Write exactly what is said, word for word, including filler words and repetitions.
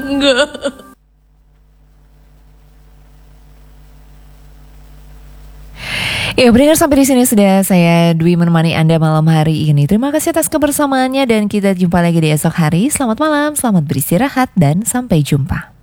enggak. Ya, berikan sampai di sini sudah saya Dwi menemani Anda malam hari ini. Terima kasih atas kebersamaannya dan kita jumpa lagi di esok hari. Selamat malam, selamat beristirahat dan sampai jumpa.